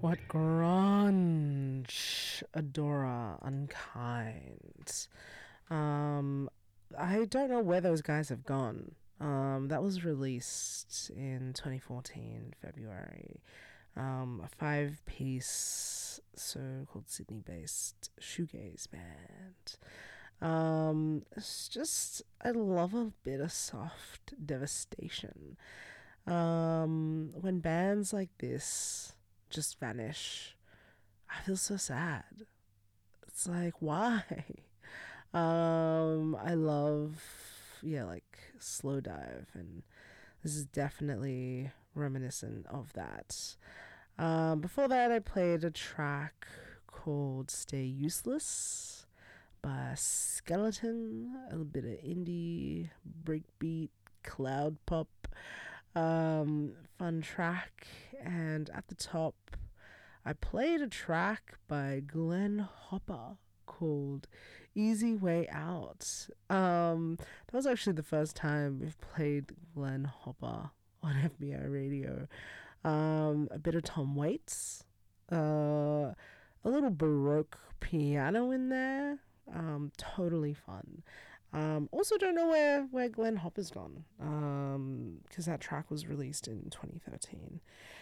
What grunge, Adora, Unkind. Um, I don't know where those guys have gone. That was released in 2014, February. A five-piece, so-called Sydney-based shoegaze band. It's just, I love a bit of soft devastation. When bands like this just vanish, I feel so sad. It's like, why? I love, yeah, like Slow Dive, and this is definitely reminiscent of that. Before that, I played a track called Stay Useless by Skeleton, a little bit of indie, breakbeat, cloud pop, fun track. And at the top, I played a track by Glenn Hopper called Easy Way Out. That was actually the first time we've played Glenn Hopper on FBI radio. A bit of Tom Waits, a little Baroque piano in there. Totally fun. Also don't know where Glenn Hopper's gone, because that track was released in 2013.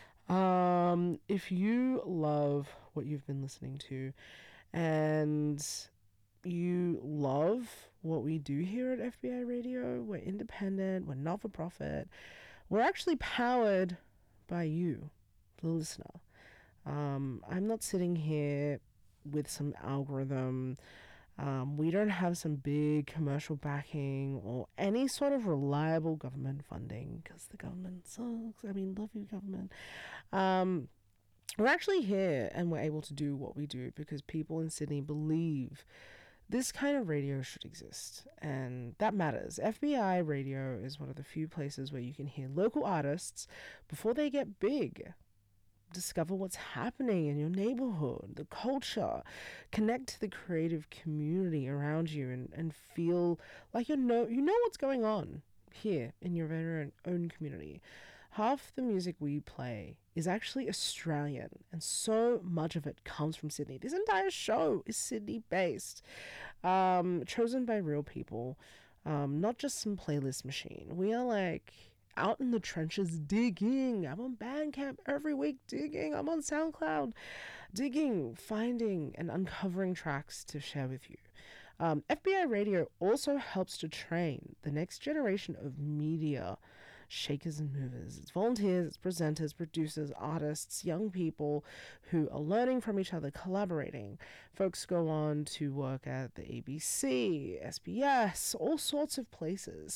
If you love what you've been listening to and you love what we do here at FBI Radio, we're independent, we're not for profit, we're actually powered by you, the listener. I'm not sitting here with some algorithm. We don't have some big commercial backing or any sort of reliable government funding because the government sucks. I mean, love you, government. We're actually here and we're able to do what we do because people in Sydney believe this kind of radio should exist, and that matters. FBI radio is one of the few places where you can hear local artists before they get big. Discover what's happening in your neighborhood, the culture, connect to the creative community around you, and feel like you know what's going on here in your very own community. Half the music we play is actually Australian, and so much of it comes from Sydney. This entire show is Sydney based, chosen by real people, not just some playlist machine. We are like out in the trenches digging. I'm on Bandcamp every week digging. I'm on SoundCloud digging, finding, and uncovering tracks to share with you. FBI Radio also helps to train the next generation of media shakers and movers. It's volunteers, it's presenters, producers, artists, young people who are learning from each other, collaborating. Folks go on to work at the ABC, SBS, all sorts of places.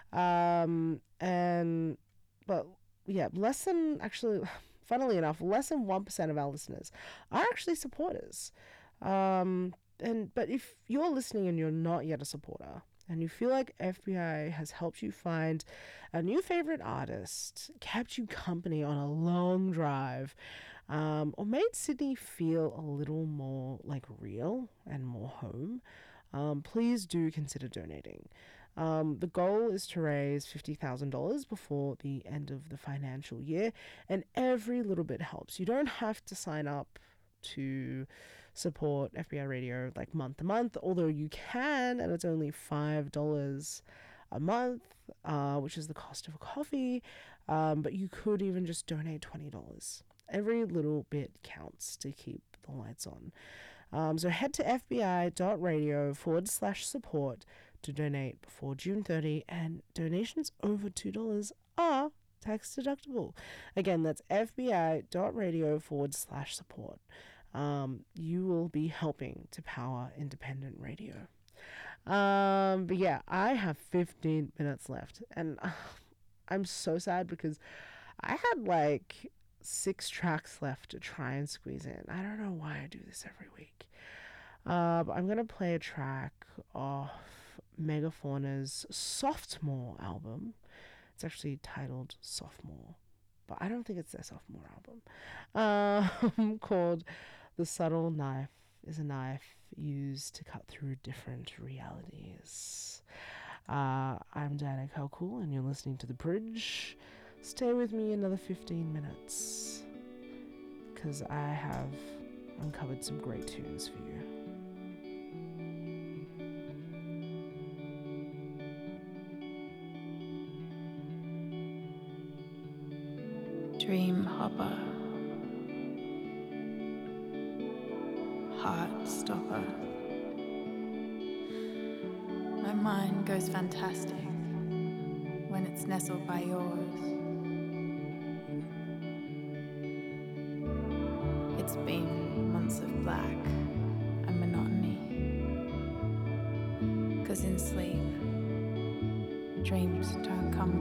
But yeah, funnily enough, less than 1% of our listeners are actually supporters. But if you're listening and you're not yet a supporter, and you feel like FBI has helped you find a new favorite artist, kept you company on a long drive, or made Sydney feel a little more like real and more home, please do consider donating. The goal is to raise $50,000 before the end of the financial year, and every little bit helps. You don't have to sign up to support FBI Radio like month to month, although you can, and it's only $5 a month, which is the cost of a coffee. But you could even just donate $20. Every little bit counts to keep the lights on. So head to fbi.radio/support to donate before June 30, and donations over $2 are tax deductible. Again, that's fbi.radio/support. You will be helping to power independent radio. But yeah, I have 15 minutes left, and I'm so sad because I had like 6 tracks left to try and squeeze in. I don't know why I do this every week. But I'm going to play a track off Megafauna's Sophomore album. It's actually titled Sophomore, but I don't think it's their sophomore album. Called The Subtle Knife is a Knife Used to Cut Through Different Realities. I'm Diana Kalkul, and you're listening to The Bridge. Stay with me another 15 minutes. because I have uncovered some great tunes for you. Dream hopper, heart stopper. My mind goes fantastic when it's nestled by yours. It's been months of black and monotony, 'cause in sleep, dreams don't come